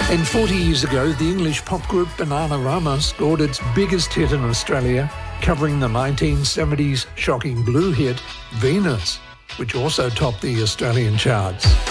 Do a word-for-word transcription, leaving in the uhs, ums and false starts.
And forty years ago, the English pop group Bananarama scored its biggest hit in Australia, covering the nineteen seventies shocking blue hit Venus, which also topped the Australian charts.